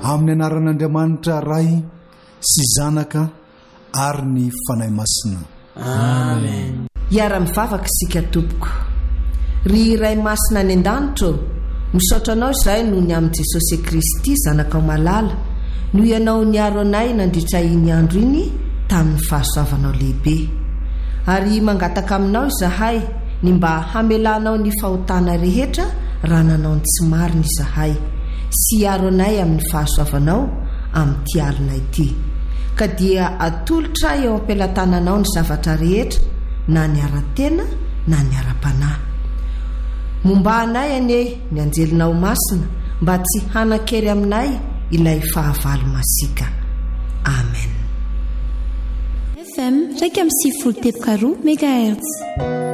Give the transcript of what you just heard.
amin'ny anaran'Andriamanitra Ray sy Zanaka ary ny fanahy masina. Amen. Iara-mivavaka isika tompoko. Ry Ray masina any an-danitra, misaotra anao izahay noho ny amin'i Jesosy Kristy zanaka malala, noho ianao niaro anay nandritra iny andro iny tamin'ny fahasoavanao lehibe. Ary mangataka aminao izahay ny mba hamelanao ny fahotana rehetra raha nanao ny tsy marina izahay, sy iaro anay amin'ny fahasoavanao amin'ity alina ity. Ka dia atolotra eo am-pelatananao ny zavatra rehetra, na ny ara-tena na ny ara-panahy. Momba anay anie ny anjelinao masina mba tsy hanakery aminay ilay fahavalo masika. Amen. FM 104.2 MHz.